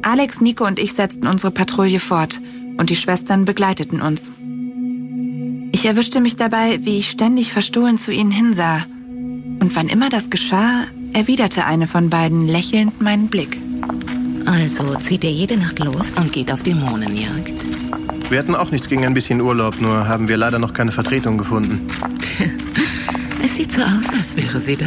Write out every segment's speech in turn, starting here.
Alex, Nico und ich setzten unsere Patrouille fort und die Schwestern begleiteten uns. Ich erwischte mich dabei, wie ich ständig verstohlen zu ihnen hinsah. Und wann immer das geschah, erwiderte eine von beiden lächelnd meinen Blick. Also zieht ihr jede Nacht los und geht auf Dämonenjagd? Wir hatten auch nichts gegen ein bisschen Urlaub, nur haben wir leider noch keine Vertretung gefunden. Es sieht so aus, als wäre sie da.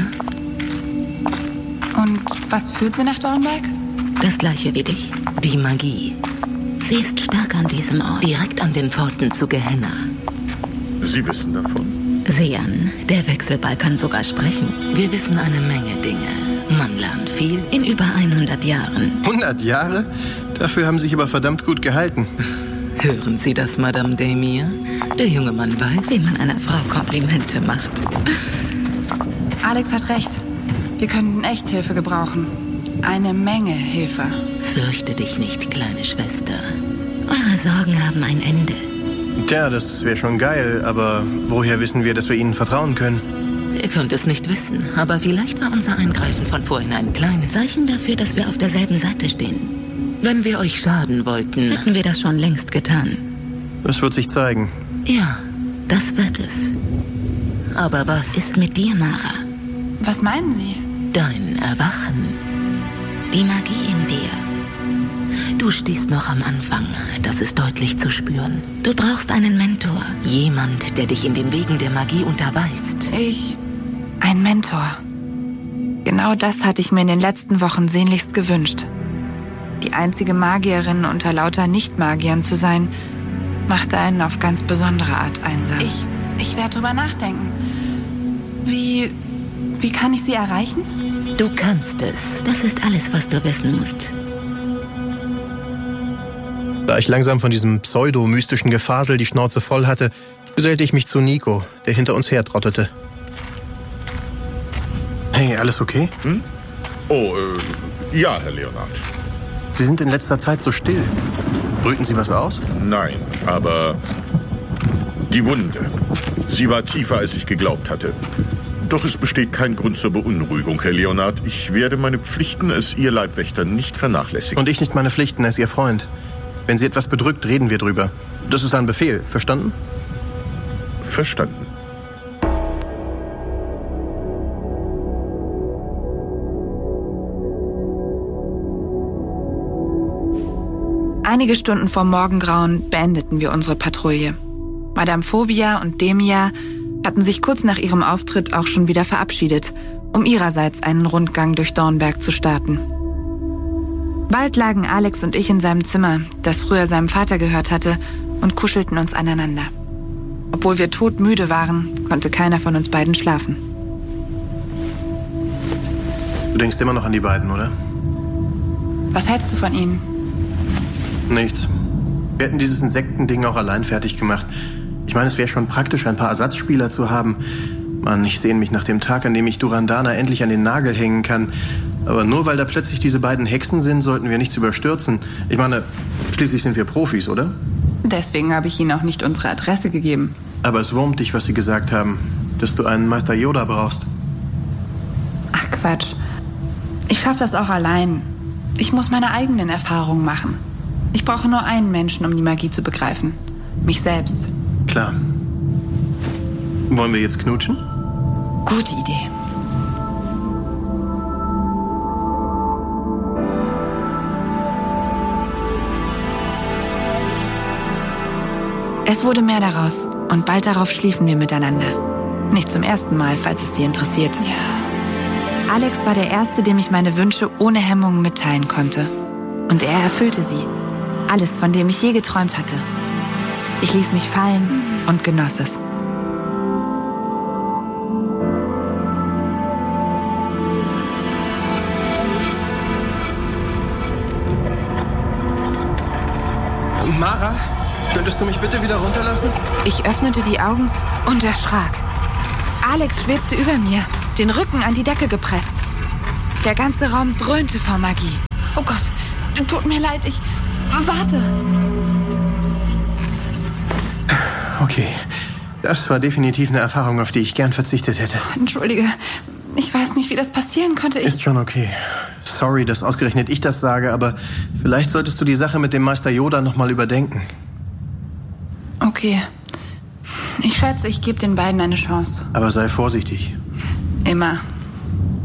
Und was führt sie nach Dornberg? Das gleiche wie dich, die Magie. Sie ist stark an diesem Ort, direkt an den Pforten zu Gehenna. Sie wissen davon? Sian, der Wechselball kann sogar sprechen. Wir wissen eine Menge Dinge. Man lernt viel in über 100 Jahren. 100 Jahre? Dafür haben Sie sich aber verdammt gut gehalten. Hören Sie das, Madame Demir? Der junge Mann weiß, wie man einer Frau Komplimente macht. Alex hat recht. Wir könnten echt Hilfe gebrauchen. Eine Menge Hilfe. Fürchte dich nicht, kleine Schwester. Eure Sorgen haben ein Ende. Tja, das wäre schon geil, aber woher wissen wir, dass wir Ihnen vertrauen können? Ihr könnt es nicht wissen, aber vielleicht war unser Eingreifen von vorhin ein kleines Zeichen dafür, dass wir auf derselben Seite stehen. Wenn wir euch schaden wollten, hätten wir das schon längst getan. Das wird sich zeigen. Ja, das wird es. Aber was ist mit dir, Mara? Was meinen Sie? Dein Erwachen. Die Magie in dir. Du stehst noch am Anfang, das ist deutlich zu spüren. Du brauchst einen Mentor. Jemand, der dich in den Wegen der Magie unterweist. Ein Mentor. Genau das hatte ich mir in den letzten Wochen sehnlichst gewünscht. Die einzige Magierin unter lauter Nicht-Magiern zu sein, machte einen auf ganz besondere Art einsam. Ich werde drüber nachdenken. Wie kann ich sie erreichen? Du kannst es. Das ist alles, was du wissen musst. Da ich langsam von diesem pseudo-mystischen Gefasel die Schnauze voll hatte, gesellte ich mich zu Nico, der hinter uns hertrottete. Hey, alles okay? Oh, ja, Herr Leonard. Sie sind in letzter Zeit so still. Brüten Sie was aus? Nein, aber die Wunde. Sie war tiefer, als ich geglaubt hatte. Doch es besteht kein Grund zur Beunruhigung, Herr Leonard. Ich werde meine Pflichten als Ihr Leibwächter nicht vernachlässigen. Und ich nicht meine Pflichten als Ihr Freund. Wenn Sie etwas bedrückt, reden wir drüber. Das ist ein Befehl, verstanden? Verstanden. Einige Stunden vor Morgengrauen beendeten wir unsere Patrouille. Madame Phobia und Demia hatten sich kurz nach ihrem Auftritt auch schon wieder verabschiedet, um ihrerseits einen Rundgang durch Dornberg zu starten. Bald lagen Alex und ich in seinem Zimmer, das früher seinem Vater gehört hatte, und kuschelten uns aneinander. Obwohl wir todmüde waren, konnte keiner von uns beiden schlafen. Du denkst immer noch an die beiden, oder? Was hältst du von ihnen? Nichts. Wir hätten dieses Insektending auch allein fertig gemacht. Ich meine, es wäre schon praktisch, ein paar Ersatzspieler zu haben. Mann, ich sehne mich nach dem Tag, an dem ich Durandana endlich an den Nagel hängen kann. Aber nur weil da plötzlich diese beiden Hexen sind, sollten wir nichts überstürzen. Ich meine, schließlich sind wir Profis, oder? Deswegen habe ich ihnen auch nicht unsere Adresse gegeben. Aber es wurmt dich, was sie gesagt haben, dass du einen Meister Yoda brauchst. Ach Quatsch. Ich schaffe das auch allein. Ich muss meine eigenen Erfahrungen machen. Ich brauche nur einen Menschen, um die Magie zu begreifen. Mich selbst. Klar. Wollen wir jetzt knutschen? Gute Idee. Es wurde mehr daraus und bald darauf schliefen wir miteinander. Nicht zum ersten Mal, falls es dir interessiert. Ja. Alex war der Erste, dem ich meine Wünsche ohne Hemmungen mitteilen konnte. Und er erfüllte sie. Alles, von dem ich je geträumt hatte. Ich ließ mich fallen und genoss es. Mara, könntest du mich bitte wieder runterlassen? Ich öffnete die Augen und erschrak. Alex schwebte über mir, den Rücken an die Decke gepresst. Der ganze Raum dröhnte vor Magie. Oh Gott, tut mir leid, Warte. Okay, das war definitiv eine Erfahrung, auf die ich gern verzichtet hätte. Entschuldige, ich weiß nicht, wie das passieren konnte. Ist schon okay. Sorry, dass ausgerechnet ich das sage, aber vielleicht solltest du die Sache mit dem Meister Yoda nochmal überdenken. Okay. Ich schätze, ich gebe den beiden eine Chance. Aber sei vorsichtig. Immer.